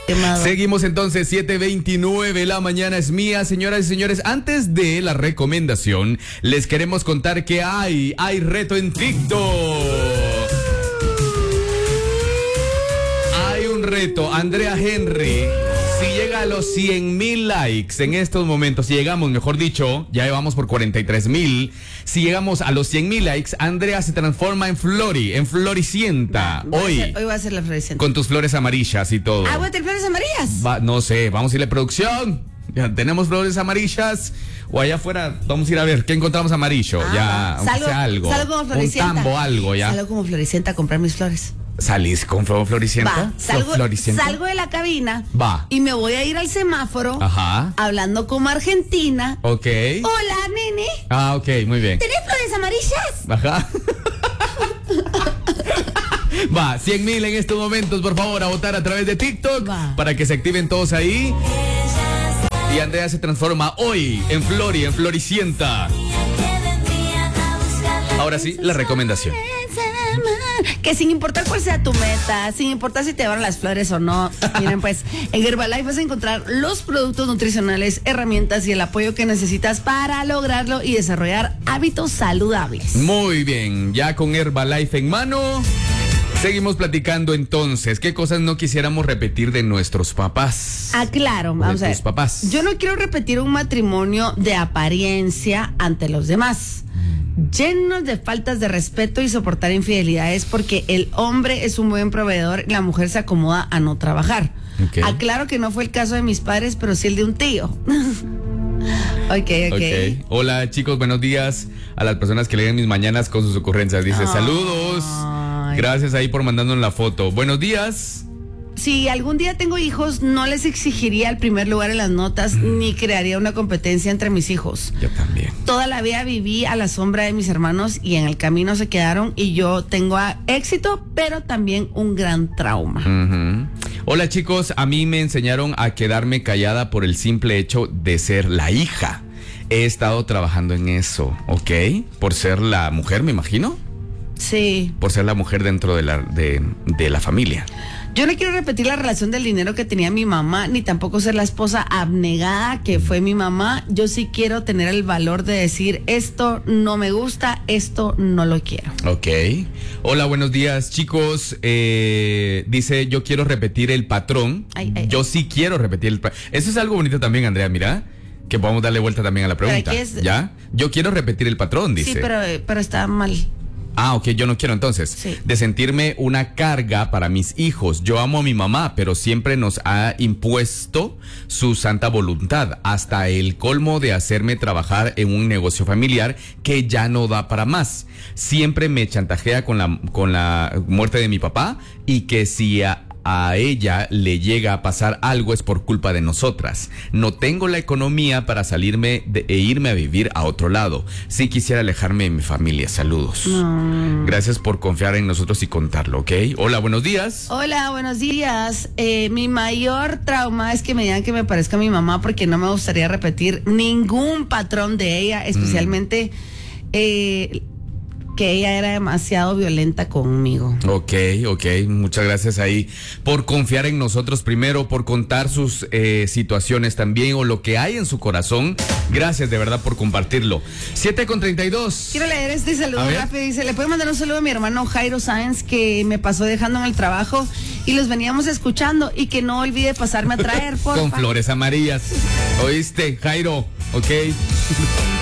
Seguimos entonces, 7:29, la mañana es mía. Señoras y señores, antes de la recomendación, les queremos contar que hay reto en TikTok. Hay un reto, Andrea Henry. Si llega a los 100,000 likes en estos momentos, si llegamos, mejor dicho, ya vamos por 43,000. Si llegamos a los 100,000 likes, Andrea se transforma en Floricienta. Hoy va a ser la Floricienta. Con tus flores amarillas y todo. ¿Voy a tener flores amarillas? No sé, vamos a irle a producción. Ya tenemos flores amarillas. O allá afuera, vamos a ir a ver qué encontramos amarillo. Ya, aunque sea algo. Salgo como Floricienta. Un tambo, algo ya. Salgo como Floricienta a comprar mis flores. ¿Salís con Floricienta? Salgo de la cabina. Y me voy a ir al semáforo. Ajá. Hablando como argentina. Ok. Hola, nene. Ok, muy bien. ¿Tenés flores amarillas? Ajá. 100,000 en estos momentos, por favor, a votar a través de TikTok para que se activen todos ahí. Y Andrea se transforma hoy en Floricienta. Ahora sí, la recomendación. Que sin importar cuál sea tu meta, sin importar si te van las flores o no, miren, pues en Herbalife vas a encontrar los productos nutricionales, herramientas y el apoyo que necesitas para lograrlo y desarrollar hábitos saludables. Muy bien, ya con Herbalife en mano, seguimos platicando entonces. ¿Qué cosas no quisiéramos repetir de nuestros papás? Claro, vamos a ver. Tus papás. Yo no quiero repetir un matrimonio de apariencia ante los demás, llenos de faltas de respeto y soportar infidelidades, porque el hombre es un buen proveedor y la mujer se acomoda a no trabajar. Okay. Aclaro que no fue el caso de mis padres, pero sí el de un tío. Okay. Hola chicos, buenos días a las personas que leen mis mañanas con sus ocurrencias. Dice, saludos. Gracias ahí por mandarnos la foto. Buenos días. Si algún día tengo hijos, no les exigiría el primer lugar en las notas, ni crearía una competencia entre mis hijos. Yo también. Toda la vida viví a la sombra de mis hermanos y en el camino se quedaron, y yo tengo éxito, pero también un gran trauma. Hola chicos, a mí me enseñaron a quedarme callada por el simple hecho de ser la hija. He estado trabajando en eso, ¿ok? Por ser la mujer, me imagino. Sí. Por ser la mujer dentro de la familia. Yo no quiero repetir la relación del dinero que tenía mi mamá, ni tampoco ser la esposa abnegada que fue mi mamá. Yo sí quiero tener el valor de decir, esto no me gusta, esto no lo quiero. Ok. Hola, buenos días, chicos. Dice, yo quiero repetir el patrón. Yo sí quiero repetir el patrón. Eso es algo bonito también, Andrea, mira. Que podemos darle vuelta también a la pregunta. ¿Ya? Yo quiero repetir el patrón, dice. Sí, pero está mal. Ok, yo no quiero entonces. Sí. De sentirme una carga para mis hijos. Yo amo a mi mamá, pero siempre nos ha impuesto su santa voluntad, hasta el colmo de hacerme trabajar en un negocio familiar que ya no da para más. Siempre me chantajea con la muerte de mi papá, y que si a ella le llega a pasar algo es por culpa de nosotras. No tengo la economía para salirme e irme a vivir a otro lado. Sí quisiera alejarme de mi familia. Saludos. Gracias por confiar en nosotros y contarlo, ¿ok? Hola, buenos días. Hola, buenos días. Mi mayor trauma es que me digan que me parezca a mi mamá, porque no me gustaría repetir ningún patrón de ella, especialmente que ella era demasiado violenta conmigo. Ok, muchas gracias ahí por confiar en nosotros primero, por contar sus situaciones también, o lo que hay en su corazón. Gracias de verdad por compartirlo. 7:32. Quiero leer este saludo rápido. Dice, le puedo mandar un saludo a mi hermano Jairo Sáenz, que me pasó dejando en el trabajo y los veníamos escuchando, y que no olvide pasarme a traer, porfa. Con flores amarillas. ¿Oíste, Jairo? Ok.